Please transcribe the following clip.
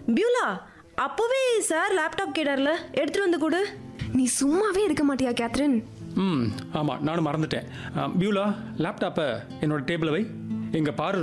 Beulah, அப்போவே sir laptop கேட்டார்ல, எடுத்துட்டு வந்து கொடு. நீ சும்மாவே இருக்க மாட்டியா கேத்ரின்? ஆமாம், நானும் மறந்துட்டேன். பியூலா, லேப்டாப்பை என்னோட டேபிளை வை. எங்கள் பாரு